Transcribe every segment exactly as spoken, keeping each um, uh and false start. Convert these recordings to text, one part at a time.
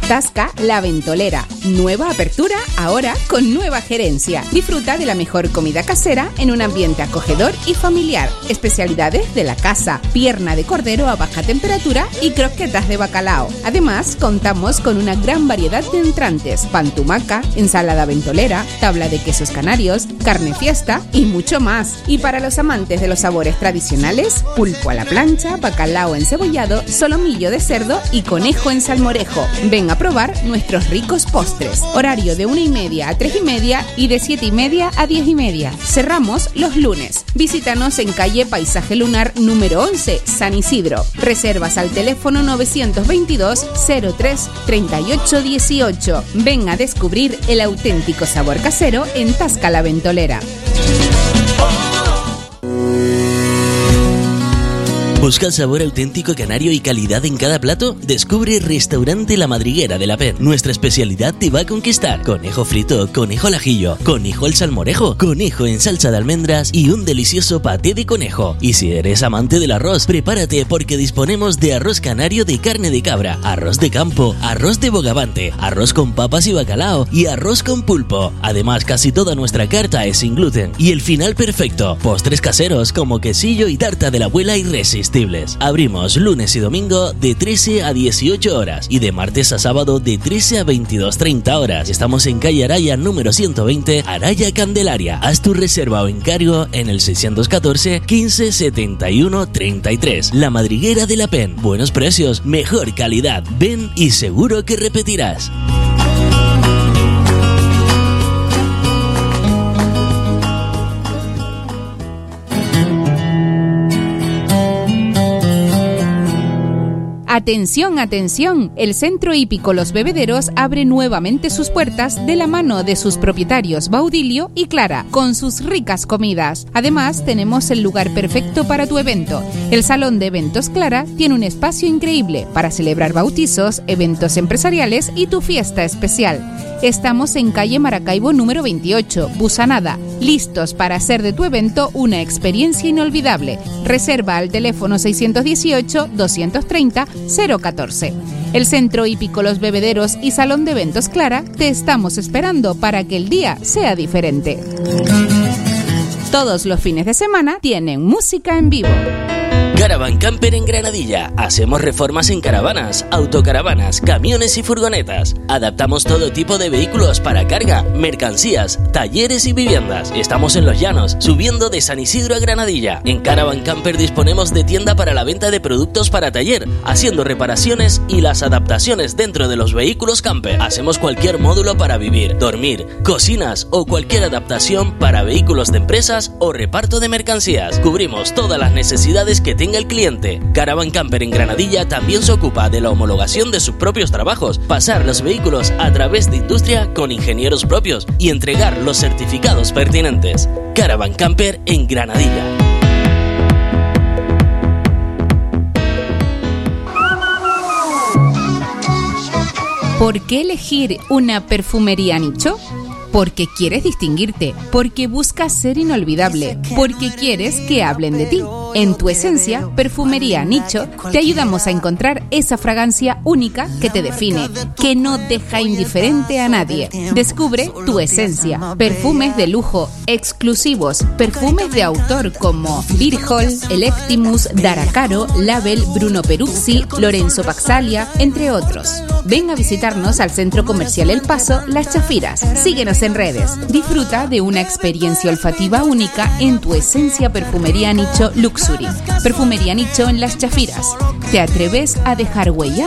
Tasca La Ventolera, nueva apertura ahora con nueva gerencia. Disfruta de la mejor comida casera en un ambiente acogedor y familiar. Especialidades de la casa, pierna de cordero a baja temperatura y croquetas de bacalao. Además, contamos con una gran variedad de entrantes, pan tumaca, ensalada ventolera, tabla de quesos canarios, carne fiesta y mucho más. Y para los amantes de los sabores tradicionales, pulpo a la plancha, bacalao encebollado, solomillo de cerdo y conejo en salmorejo. Ven a probar nuestros ricos postres. Horario de una y media a tres y media y de siete y media a diez y media. Cerramos los lunes. Visítanos en calle Paisaje Lunar número once, San Isidro. Reservas al teléfono novecientos veintidós cero tres treinta y ocho dieciocho. Ven a descubrir el auténtico sabor casero en Tasca La Ventolera. ¿Buscas sabor auténtico canario y calidad en cada plato? Descubre Restaurante La Madriguera de la Pen. Nuestra especialidad te va a conquistar. Conejo frito, conejo al ajillo, conejo al salmorejo, conejo en salsa de almendras y un delicioso paté de conejo. Y si eres amante del arroz, prepárate porque disponemos de arroz canario de carne de cabra, arroz de campo, arroz de bogavante, arroz con papas y bacalao y arroz con pulpo. Además, casi toda nuestra carta es sin gluten. Y el final perfecto, postres caseros como quesillo y tarta de la abuela irresistible. Abrimos lunes y domingo de trece a dieciocho horas y de martes a sábado de trece a veintidós treinta horas. Estamos en calle Araya número ciento veinte, Araya Candelaria. Haz tu reserva o encargo en el seiscientos catorce quince setenta y uno treinta y tres. La Madriguera de la Pen. Buenos precios, mejor calidad. Ven y seguro que repetirás. Atención, atención, el Centro Hípico Los Bebederos abre nuevamente sus puertas de la mano de sus propietarios Baudilio y Clara, con sus ricas comidas. Además, tenemos el lugar perfecto para tu evento. El Salón de Eventos Clara tiene un espacio increíble para celebrar bautizos, eventos empresariales y tu fiesta especial. Estamos en calle Maracaibo número veintiocho, Busanada, listos para hacer de tu evento una experiencia inolvidable. Reserva al teléfono seiscientos dieciocho doscientos treinta cero catorce. El Centro Hípico Los Bebederos y Salón de Eventos Clara te estamos esperando para que el día sea diferente. Todos los fines de semana tienen música en vivo. Caravan Camper en Granadilla. Hacemos reformas en caravanas, autocaravanas, camiones y furgonetas. Adaptamos todo tipo de vehículos para carga, mercancías, talleres y viviendas. Estamos en Los Llanos, subiendo de San Isidro a Granadilla. En Caravan Camper disponemos de tienda para la venta de productos para taller, haciendo reparaciones y las adaptaciones dentro de los vehículos camper. Hacemos cualquier módulo para vivir, dormir, cocinas o cualquier adaptación para vehículos de empresas o reparto de mercancías. Cubrimos todas las necesidades que tenga el cliente. Caravan Camper en Granadilla también se ocupa de la homologación de sus propios trabajos, pasar los vehículos a través de industria con ingenieros propios y entregar los certificados pertinentes. Caravan Camper en Granadilla. ¿Por qué elegir una perfumería nicho? Porque quieres distinguirte, porque buscas ser inolvidable, porque quieres que hablen de ti. En Tu Esencia, Perfumería Nicho, te ayudamos a encontrar esa fragancia única que te define, que no deja indiferente a nadie. Descubre Tu Esencia. Perfumes de lujo, exclusivos, perfumes de autor como Virgol, Electimus, Daracaro, Label, Bruno Peruzzi, Lorenzo Paxalia, entre otros. Ven a visitarnos al Centro Comercial El Paso, Las Chafiras. Síguenos en redes. Disfruta de una experiencia olfativa única en Tu Esencia Perfumería Nicho Luxury. Perfumería Nicho en Las Chafiras. ¿Te atreves a dejar huella?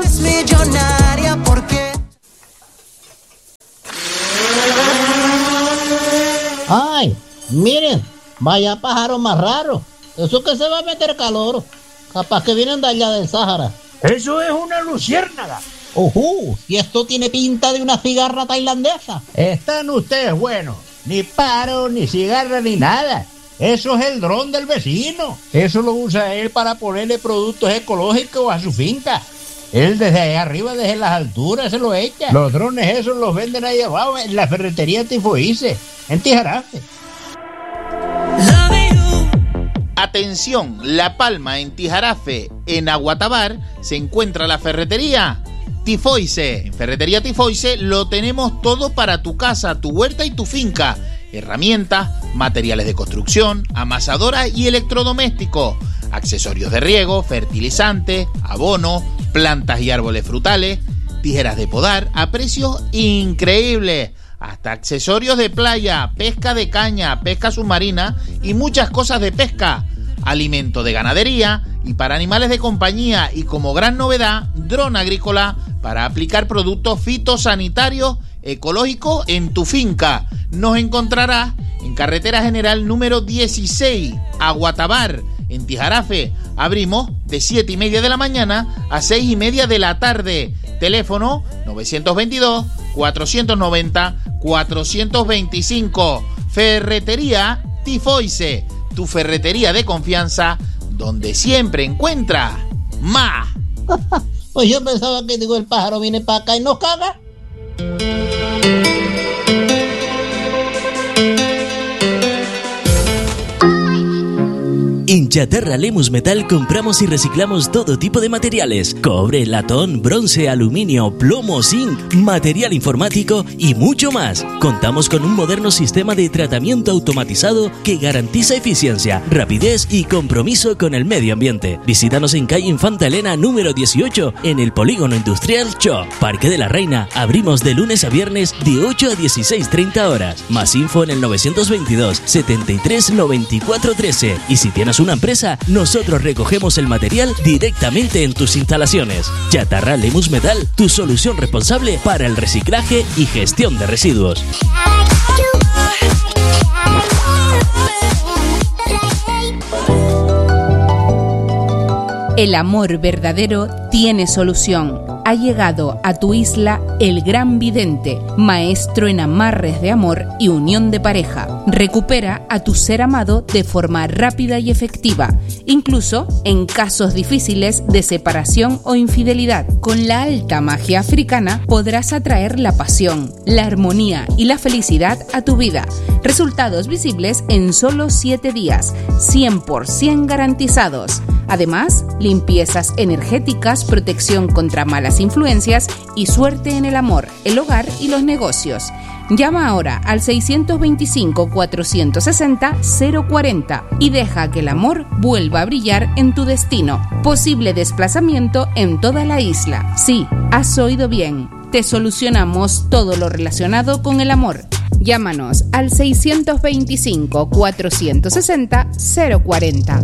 ¡Ay! Miren, vaya pájaro más raro. Eso que se va a meter calor. Capaz que vienen de allá del Sáhara. Eso es una luciérnaga. ¡Ujú! Y esto tiene pinta de una cigarra tailandesa. Están ustedes buenos. Ni paro, ni cigarra, ni nada. Eso es el dron del vecino. Eso lo usa él para ponerle productos ecológicos a su finca. Él desde allá arriba, desde las alturas, se lo echa. Los drones esos los venden ahí abajo en la ferretería Tifoice, en Tijarafe. Atención, La Palma, en Tijarafe, en Aguatabar, se encuentra la ferretería Tifoise. En Ferretería Tifoise lo tenemos todo para tu casa, tu huerta y tu finca. Herramientas, materiales de construcción, amasadoras y electrodomésticos, accesorios de riego, fertilizantes, abono, plantas y árboles frutales, tijeras de podar a precios increíbles, hasta accesorios de playa, pesca de caña, pesca submarina y muchas cosas de pesca, alimento de ganadería y para animales de compañía, y como gran novedad, dron agrícola para aplicar productos fitosanitarios ecológicos en tu finca. Nos encontrarás en Carretera General número dieciséis, Aguatabar, en Tijarafe. Abrimos de siete y media de la mañana a seis y media de la tarde. Teléfono nueve dos dos, cuatro nueve cero, cuatro dos cinco. Ferretería Tifoise, tu ferretería de confianza, donde siempre encuentras más. Pues yo pensaba que, digo, el pájaro viene para acá y nos caga. En Chatarra Lemus Metal compramos y reciclamos todo tipo de materiales: cobre, latón, bronce, aluminio, plomo, zinc, material informático y mucho más. Contamos con un moderno sistema de tratamiento automatizado que garantiza eficiencia, rapidez y compromiso con el medio ambiente. Visítanos en calle Infanta Elena número dieciocho, en el Polígono Industrial Cho, Parque de la Reina. Abrimos de lunes a viernes de ocho a dieciséis treinta horas. Más info en el nueve dos dos, setenta y tres, noventa y cuatro trece. Y si tienes una empresa, nosotros recogemos el material directamente en tus instalaciones. Chatarra Lemus Metal, tu solución responsable para el reciclaje y gestión de residuos. El amor verdadero tiene solución. Ha llegado a tu isla el Gran Vidente, maestro en amarres de amor y unión de pareja. Recupera a tu ser amado de forma rápida y efectiva, incluso en casos difíciles de separación o infidelidad. Con la alta magia africana podrás atraer la pasión, la armonía y la felicidad a tu vida. Resultados visibles en solo siete días, cien por ciento garantizados. Además, limpiezas energéticas, protección contra malas influencias y suerte en el amor, el hogar y los negocios. Llama ahora al seiscientos veinticinco, cuatrocientos sesenta, cero cuarenta y deja que el amor vuelva a brillar en tu destino. Posible desplazamiento en toda la isla. Sí, has oído bien. Te solucionamos todo lo relacionado con el amor. Llámanos al seiscientos veinticinco, cuatrocientos sesenta, cero cuarenta.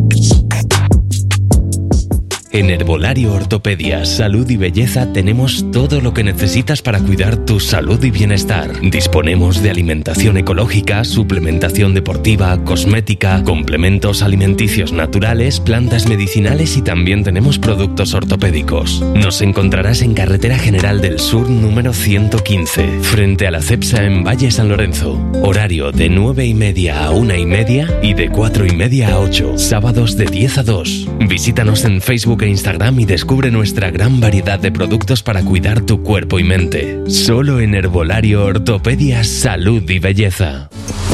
En Herbolario Ortopedia, Salud y Belleza tenemos todo lo que necesitas para cuidar tu salud y bienestar. Disponemos de alimentación ecológica, suplementación deportiva, cosmética, complementos alimenticios naturales, plantas medicinales y también tenemos productos ortopédicos. Nos encontrarás en Carretera General del Sur número ciento quince, frente a la Cepsa en Valle San Lorenzo. Horario de nueve y media a una y media y de cuatro y media a ocho. Sábados de diez a dos. Visítanos en Facebook e Instagram y descubre nuestra gran variedad de productos para cuidar tu cuerpo y mente. Solo en Herbolario Ortopedia, Salud y Belleza.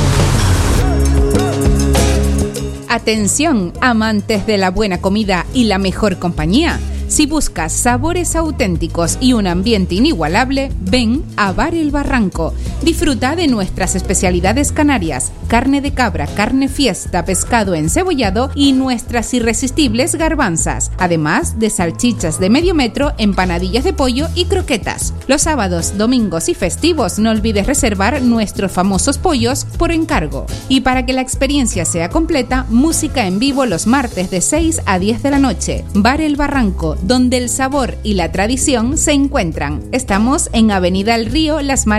Atención, amantes de la buena comida y la mejor compañía. Si buscas sabores auténticos y un ambiente inigualable, ven a Bar El Barranco. Disfruta de nuestras especialidades canarias: carne de cabra, carne fiesta, pescado encebollado y nuestras irresistibles garbanzas, además de salchichas de medio metro, empanadillas de pollo y croquetas. Los sábados, domingos y festivos no olvides reservar nuestros famosos pollos por encargo. Y para que la experiencia sea completa, música en vivo los martes de seis a diez de la noche. Bar El Barranco, donde el sabor y la tradición se encuentran. Estamos en Avenida El Río, Las Marías,